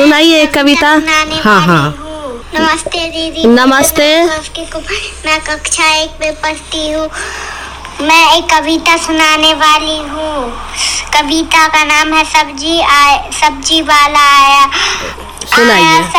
सुनाइए एक कविता। हाँ हाँ। नमस्ते दीदी। नमस्ते। मैं कक्षा 1 में पढ़ती हूँ। मैं एक कविता सुनाने वाली हूँ। कविता का नाम है सब्जी वाला आया। सुनाइए।